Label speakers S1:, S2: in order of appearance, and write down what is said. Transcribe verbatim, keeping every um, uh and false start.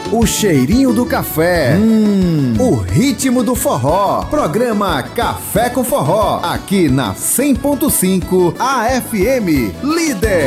S1: O cheirinho do café. Hum, o ritmo do forró. Programa Café com Forró. Aqui na cem ponto cinco A F M. Líder.